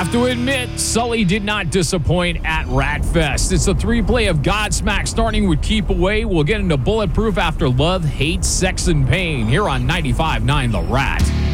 have to admit, Sully did not disappoint at Ratfest. It's a three-play of Godsmack, starting with Keep Away. We'll get into Bulletproof after Love, Hate, Sex, and Pain here on 95.9 The Rat.